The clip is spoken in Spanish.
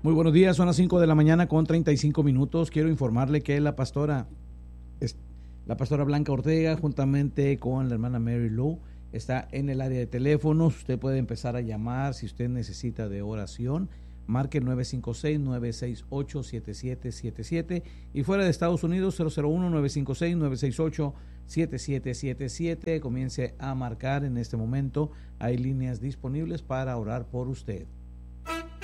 Muy buenos días, son las 5 de la mañana con 35 minutos. Quiero informarle que la pastora Blanca Ortega, juntamente con la hermana Mary Lou, está en el área de teléfonos. Usted puede empezar a llamar si usted necesita de oración. Marque el 956-968-7777 y fuera de Estados Unidos 001-956-968-7777. Comience a marcar en este momento. Hay líneas disponibles para orar por usted.